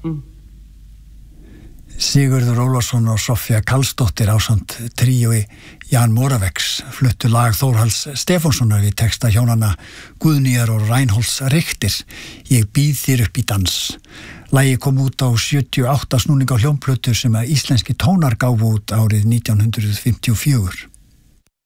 Sigurður Ólafsson og Soffía Karlsdóttir ásamt tríói Jan Moravecks fluttu lag Þórhalls Stefánssonar við texta hjónanna Guðnýjar og Reinholds Richter, Ég býð þér upp í dans. Lagið kom út á 78 snúning á hljómplötu sem að íslenski tónar gáfu út árið 1954.